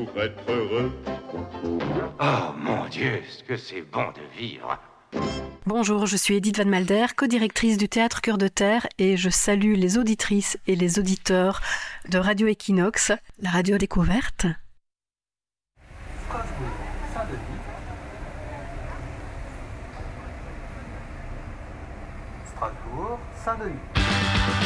pour être heureux. Oh mon Dieu, ce que c'est bon de vivre. Bonjour, je suis Edith Van Malder, co-directrice du Théâtre Cœur de Terre et je salue les auditrices et les auditeurs de Radio Equinox, la radio découverte. Strasbourg, Saint-Denis.